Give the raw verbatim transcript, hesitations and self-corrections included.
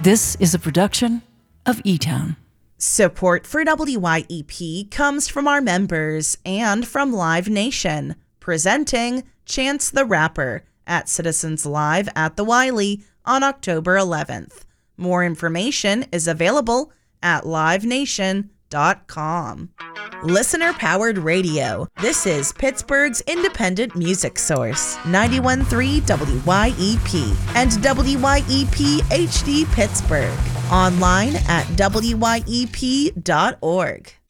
This is a production of E-Town. Support for W Y E P comes from our members and from Live Nation, presenting Chance the Rapper at Citizens Live at the Wiley on October eleventh. More information is available at live nation dot com. Listener-powered radio. This is Pittsburgh's independent music source, ninety-one point three W Y E P and W Y E P H D Pittsburgh. Online at W Y E P dot org.